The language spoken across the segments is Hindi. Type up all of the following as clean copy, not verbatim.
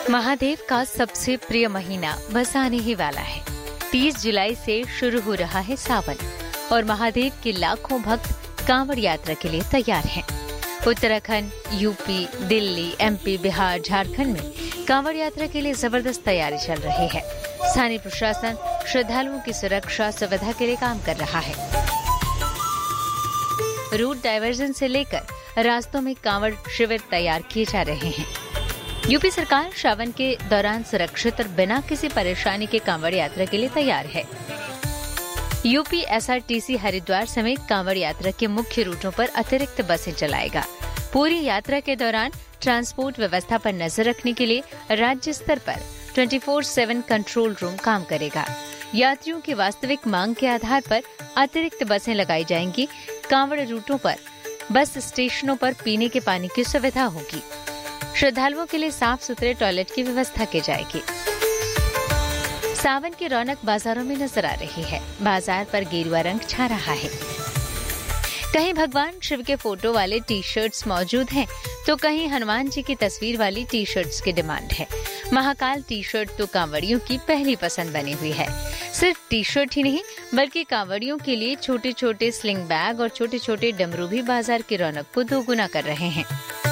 महादेव का सबसे प्रिय महीना बस आने ही वाला है। 30 जुलाई से शुरू हो रहा है सावन और महादेव के लाखों भक्त कांवड़ यात्रा के लिए तैयार हैं। उत्तराखंड, यूपी, दिल्ली, एमपी, बिहार, झारखंड में कांवड़ यात्रा के लिए जबरदस्त तैयारी चल रही है। स्थानीय प्रशासन श्रद्धालुओं की सुरक्षा सुविधा के लिए काम कर रहा है। रूट डायवर्जन से लेकर रास्तों में कांवड़ शिविर तैयार किए जा रहे हैं। यूपी सरकार श्रावण के दौरान सुरक्षित और बिना किसी परेशानी के कांवड़ यात्रा के लिए तैयार है। यूपी एसआरटीसी हरिद्वार समेत कांवड़ यात्रा के मुख्य रूटों पर अतिरिक्त बसें चलाएगा। पूरी यात्रा के दौरान ट्रांसपोर्ट व्यवस्था पर नजर रखने के लिए राज्य स्तर पर 24/7 कंट्रोल रूम काम करेगा। यात्रियों की वास्तविक मांग के आधार पर अतिरिक्त बसें लगाई जाएंगी। कांवड़ रूटों पर बस स्टेशनों पर पीने के पानी की सुविधा होगी। श्रद्धालुओं के लिए साफ सुथरे टॉयलेट की व्यवस्था की जाएगी। सावन की रौनक बाजारों में नजर आ रही है। बाजार पर गेरुआ रंग छा रहा है। कहीं भगवान शिव के फोटो वाले टी शर्ट्स मौजूद हैं, तो कहीं हनुमान जी की तस्वीर वाली टी शर्ट्स की डिमांड है। महाकाल टी शर्ट तो कांवड़ियों की पहली पसंद बनी हुई है। सिर्फ टी शर्ट ही नहीं, बल्कि कांवड़ियों के लिए छोटे छोटे स्लिंग बैग और छोटे छोटे डमरू भी बाजार की रौनक को दोगुना कर रहे हैं।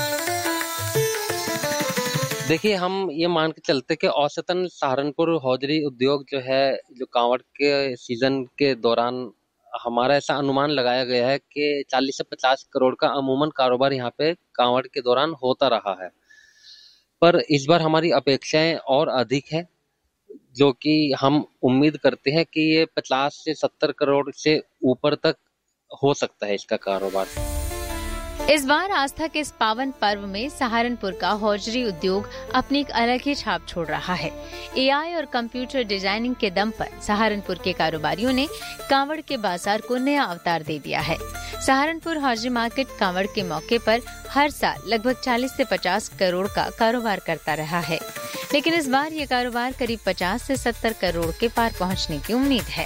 देखिए, हम ये मान के चलते कि औसतन सहारनपुर हौजरी उद्योग जो है, जो कांवड़ के सीजन के दौरान हमारा ऐसा अनुमान लगाया गया है कि 40 से 50 करोड़ का अमूमन कारोबार यहाँ पे कांवड़ के दौरान होता रहा है। पर इस बार हमारी अपेक्षाएं और अधिक है, जो कि हम उम्मीद करते हैं कि ये 50 से 70 करोड़ से ऊपर तक हो सकता है इसका कारोबार। इस बार आस्था के इस पावन पर्व में सहारनपुर का हौजरी उद्योग अपनी एक अलग ही छाप छोड़ रहा है। एआई और कंप्यूटर डिजाइनिंग के दम पर सहारनपुर के कारोबारियों ने कांवड़ के बाजार को नया अवतार दे दिया है। सहारनपुर हौजरी मार्केट कांवड़ के मौके पर हर साल लगभग 40 से 50 करोड़ का कारोबार करता रहा है, लेकिन इस बार ये कारोबार करीब 50 से 70 करोड़ के पार पहुँचने की उम्मीद है।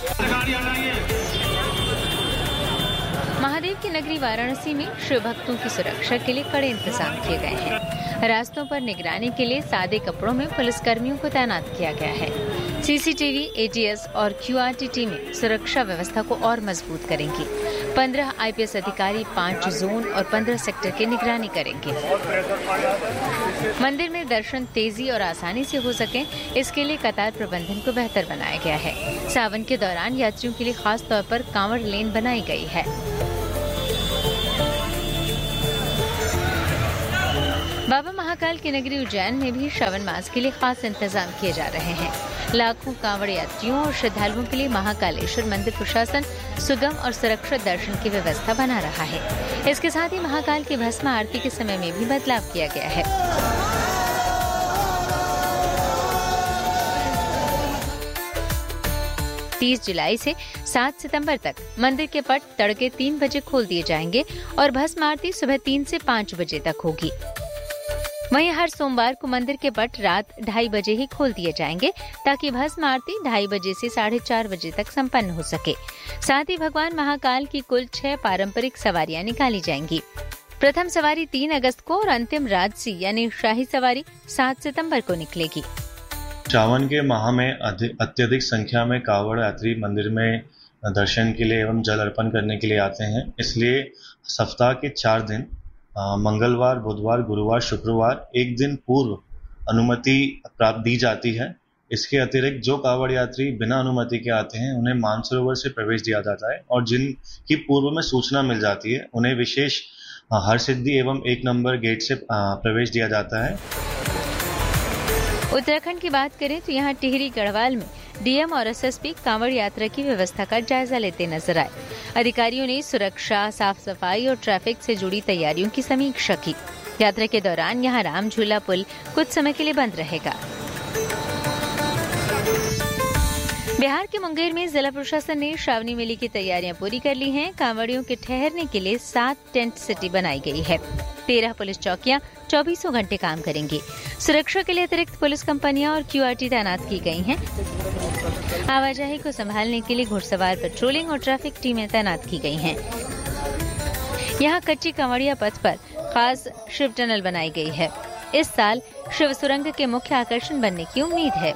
महादेव की नगरी वाराणसी में शिव भक्तों की सुरक्षा के लिए कड़े इंतजाम किए गए हैं। रास्तों पर निगरानी के लिए सादे कपड़ों में पुलिसकर्मियों को तैनात किया गया है। सीसीटीवी, एटीएस और क्यूआरटी टीमें सुरक्षा व्यवस्था को और मजबूत करेंगी। 15 आईपीएस अधिकारी 5 जोन और 15 सेक्टर की निगरानी करेंगे। मंदिर में दर्शन तेजी और आसानी से हो सके, इसके लिए कतार प्रबंधन को बेहतर बनाया गया है। सावन के दौरान यात्रियों के लिए खास तौर पर कांवड़ लेन बनाई गई है। बाबा महाकाल की नगरी उज्जैन में भी श्रावण मास के लिए खास इंतजाम किए जा रहे हैं। लाखों कांवड़ यात्रियों और श्रद्धालुओं के लिए महाकालेश्वर मंदिर प्रशासन सुगम और सुरक्षित दर्शन की व्यवस्था बना रहा है। इसके साथ ही महाकाल की भस्म आरती के समय में भी बदलाव किया गया है। 30 जुलाई से 7 सितंबर तक मंदिर के पट तड़के 3 बजे खोल दिए जाएंगे और भस्म आरती सुबह 3 से 5 बजे तक होगी। वहीं हर सोमवार को मंदिर के पट रात 2:30 बजे ही खोल दिए जाएंगे, ताकि भस्म आरती 2:30 बजे से 4:30 बजे तक संपन्न हो सके। साथ ही भगवान महाकाल की कुल 6 पारंपरिक सवारियां निकाली जाएंगी। प्रथम सवारी 3 अगस्त को और अंतिम राजसी यानी शाही सवारी 7 सितंबर को निकलेगी। श्रावण के माह में अत्यधिक संख्या में कांवड़ यात्री मंदिर में दर्शन के लिए एवं जल अर्पण करने के लिए आते हैं। इसलिए सप्ताह के 4 दिन मंगलवार, बुधवार, गुरुवार, शुक्रवार एक दिन पूर्व अनुमति प्राप्त दी जाती है। इसके अतिरिक्त जो कांवड़ यात्री बिना अनुमति के आते हैं, उन्हें मानसरोवर से प्रवेश दिया जाता है और जिनकी पूर्व में सूचना मिल जाती है, उन्हें विशेष हरसिद्धि एवं 1 नंबर गेट से प्रवेश दिया जाता है। उत्तराखंड की बात करें तो यहाँ टिहरी गढ़वाल में डीएम और एसएसपी कांवड़ यात्रा की व्यवस्था का जायजा लेते नजर आए। अधिकारियों ने सुरक्षा, साफ सफाई और ट्रैफिक से जुड़ी तैयारियों की समीक्षा की। यात्रा के दौरान यहाँ राम झूला पुल कुछ समय के लिए बंद रहेगा। बिहार के मुंगेर में जिला प्रशासन ने श्रावणी मेले की तैयारियां पूरी कर ली हैं। कांवड़ियों के ठहरने के लिए 7 टेंट सिटी बनाई गई है। 13 पुलिस चौकियां 24 घंटे काम करेंगी। सुरक्षा के लिए अतिरिक्त पुलिस कंपनियां और क्यूआरटी तैनात की गई हैं। आवाजाही को संभालने के लिए घुड़सवार पेट्रोलिंग और ट्रैफिक टीमें तैनात की गई हैं। यहाँ कच्ची कांवड़िया पथ पर खास शिव टनल बनाई गई है। इस साल शिव सुरंग के मुख्य आकर्षण बनने की उम्मीद है।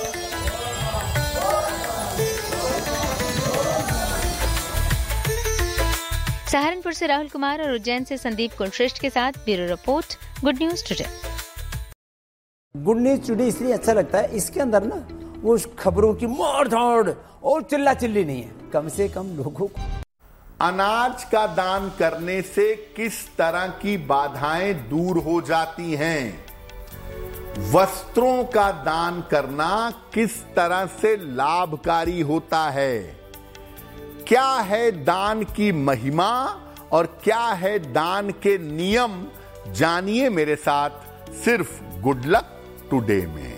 सहारनपुर से राहुल कुमार और उज्जैन से संदीप कुलश्रेष्ठ के साथ bureau report, good news today. Good news today इसलिए अच्छा लगता है, इसके अंदर ना वो खबरों की मोड़ दौड़ और चिल्ला चिल्ली नहीं है, कम से कम लोगों को अनाज का दान करने से किस तरह की बाधाएं दूर हो जाती हैं, वस्त्रों का दान करना किस तरह से लाभकारी होता है, क्या है दान की महिमा और क्या है दान के नियम, जानिए मेरे साथ सिर्फ गुड लक टुडे में।